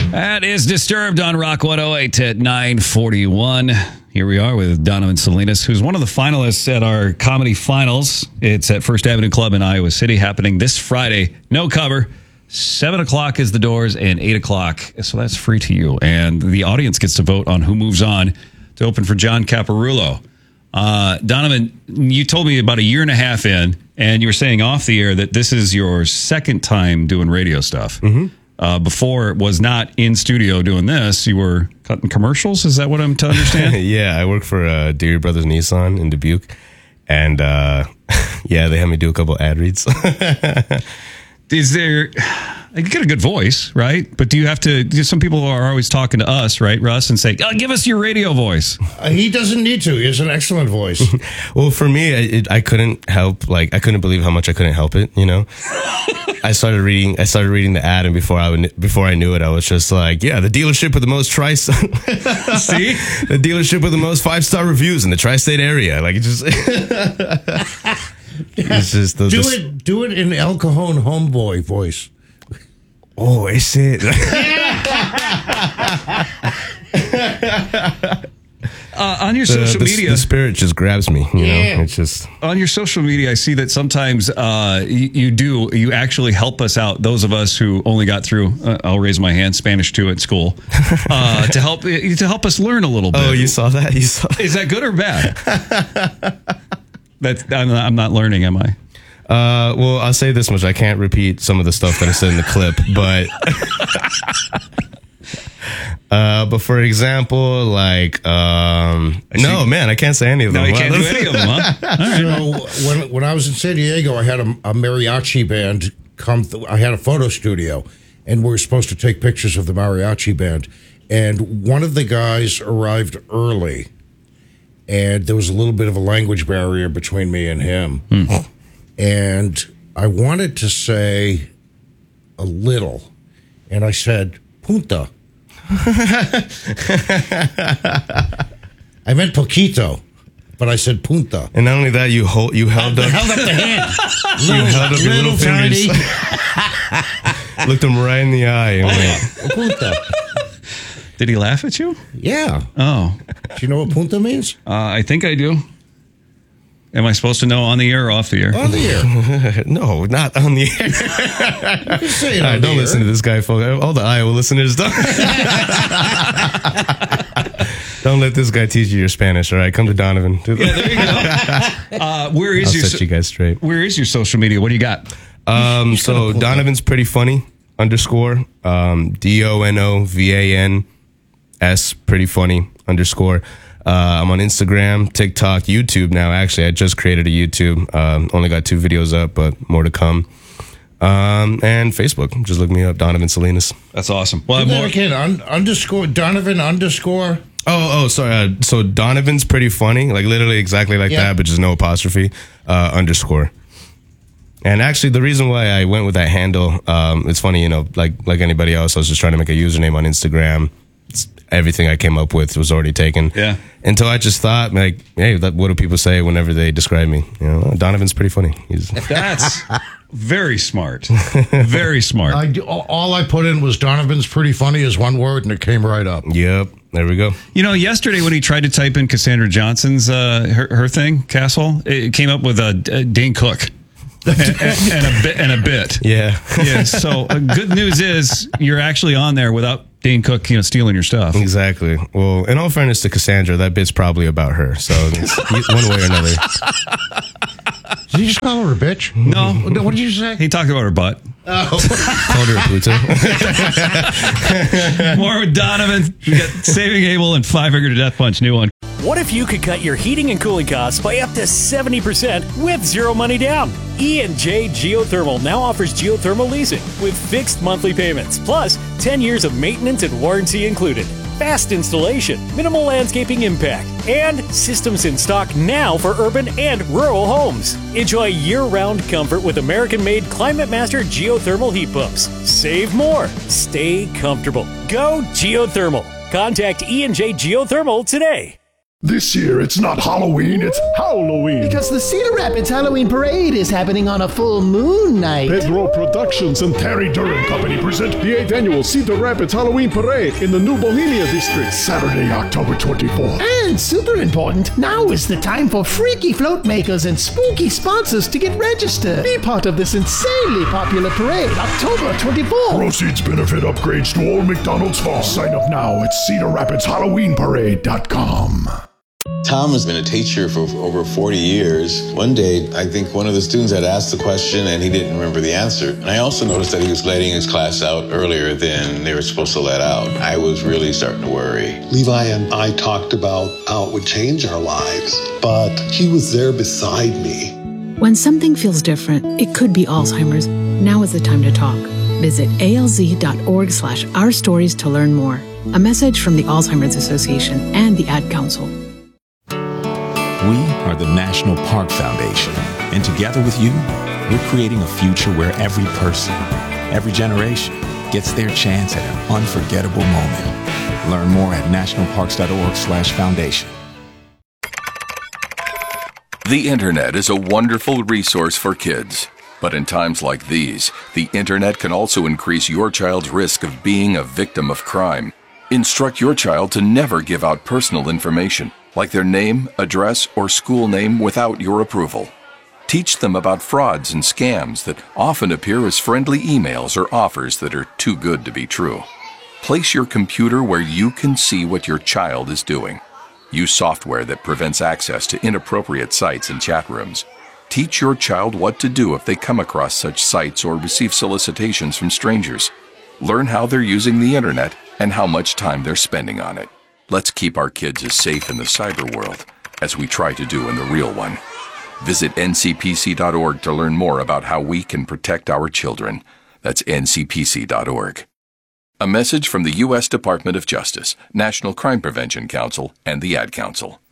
That is Disturbed on Rock 108 at 9:41. Here we are with Donovan Salinas, who's one of the finalists at our comedy finals. It's at First Avenue Club in Iowa City, happening this Friday. No cover. 7 o'clock is the doors and 8 o'clock. So that's free to you. And the audience gets to vote on who moves on to open for John Caparulo. Donovan, you told me about a year and a half in, and you were saying off the air that this is your second time doing radio stuff. Mm-hmm. Before it was not in studio doing this, you were cutting commercials. Is that what I'm to understand? Yeah, I work for Deere Brothers Nissan in Dubuque, and yeah, they had me do a couple ad reads. Is there? You get a good voice, right? But do you have to? Some people are always talking to us, right, Russ, and say, "Oh, give us your radio voice." He doesn't need to. He has an excellent voice. Well, for me, I couldn't help. Like, I couldn't believe how much I couldn't help it. You know, I started reading the ad, and before I knew it, I was just like, "Yeah, the dealership with the most See, the dealership with the most 5-star reviews in the tri-state area." Like, it just. It's just do it in El Cajon homeboy voice. Oh, it's it. On your social media, the spirit just grabs me. You know, it's just on your social media. I see that sometimes you actually help us out. Those of us who only got through, I'll raise my hand, Spanish 2 at school, to help us learn a little bit. Oh, you saw that? Is that good or bad? I'm not learning, am I? Well, I'll say this much. I can't repeat some of the stuff that I said in the clip, but for example, like, no, man, I can't say any of them. No, you can't do any of them, huh? All right. So when I was in San Diego, I had a mariachi band come. I had a photo studio, and we were supposed to take pictures of the mariachi band. And one of the guys arrived early, and there was a little bit of a language barrier between me and him. And I wanted to say a little, and I said, punta. I meant poquito, but I said punta. And not only that, you held up the hand. You held up your little fingers. Looked him right in the eye and went, punta. Did he laugh at you? Yeah. Oh. Do you know what punta means? I think I do. Am I supposed to know on the air or off the air? On the air. No, not on the air. You can say it on don't the listen air. to this guy, folks. All the Iowa listeners don't. Don't let this guy teach you your Spanish, all right? Come to Donovan. Yeah, there you go. Where is I'll set you guys straight. Where is your social media? What do you got? So Donovan's pretty funny _ DONOVANS pretty funny _ I'm on Instagram, TikTok, YouTube now. Actually, I just created a YouTube. Only got 2 videos up, but more to come. And Facebook. Just look me up, Donovan Salinas. That's awesome. Well, Do that again. Donovan _ Oh, sorry. So Donovan's pretty funny, like literally exactly like that, but just no apostrophe, _ And actually, the reason why I went with that handle, it's funny, you know, like anybody else, I was just trying to make a username on Instagram. Everything I came up with was already taken. Yeah. Until I just thought, like, hey, what do people say whenever they describe me? You know, Donovan's pretty funny. That's very smart. Very smart. All I put in was Donovan's pretty funny is one word, and it came right up. Yep. There we go. You know, yesterday when he tried to type in Cassandra Johnson's her thing, Castle, it came up with Dane Cook. and a bit. Yeah. Yeah. So good news is you're actually on there without Dane Cook, stealing your stuff. Exactly. Well, in all fairness to Cassandra, that bit's probably about her. So it's one way or another. Did you just call her a bitch? No. What did you say? He talked about her butt. Called her a puta. More with Donovan. We got Saving Abel and 5-Finger to Death Punch. New one. What if you could cut your heating and cooling costs by up to 70% with zero money down? E&J Geothermal now offers geothermal leasing with fixed monthly payments, plus 10 years of maintenance and warranty included. Fast installation, minimal landscaping impact, and systems in stock now for urban and rural homes. Enjoy year-round comfort with American-made Climate Master geothermal heat pumps. Save more. Stay comfortable. Go geothermal. Contact E&J Geothermal today. This year, it's not Halloween, it's Halloween. Because the Cedar Rapids Halloween Parade is happening on a full moon night. Pedro Productions and Terry Duran Company present the 8th annual Cedar Rapids Halloween Parade in the New Bohemia District, Saturday, October 24th. And super important, now is the time for freaky float makers and spooky sponsors to get registered. Be part of this insanely popular parade, October 24th. Proceeds benefit upgrades to Old McDonald's Farm. Sign up now at CedarRapidsHalloweenParade.com. Tom has been a teacher for over 40 years. One day, I think one of the students had asked the question and he didn't remember the answer. And I also noticed that he was letting his class out earlier than they were supposed to let out. I was really starting to worry. Levi and I talked about how it would change our lives, but he was there beside me. When something feels different, it could be Alzheimer's. Now is the time to talk. Visit alz.org/ourstories to learn more. A message from the Alzheimer's Association and the Ad Council. We are the National Park Foundation, and together with you, we're creating a future where every person, every generation, gets their chance at an unforgettable moment. Learn more at nationalparks.org/foundation. The Internet is a wonderful resource for kids. But in times like these, the Internet can also increase your child's risk of being a victim of crime. Instruct your child to never give out personal information, like their name, address, or school name without your approval. Teach them about frauds and scams that often appear as friendly emails or offers that are too good to be true. Place your computer where you can see what your child is doing. Use software that prevents access to inappropriate sites and chat rooms. Teach your child what to do if they come across such sites or receive solicitations from strangers. Learn how they're using the Internet and how much time they're spending on it. Let's keep our kids as safe in the cyber world as we try to do in the real one. Visit ncpc.org to learn more about how we can protect our children. That's ncpc.org. A message from the U.S. Department of Justice, National Crime Prevention Council, and the Ad Council.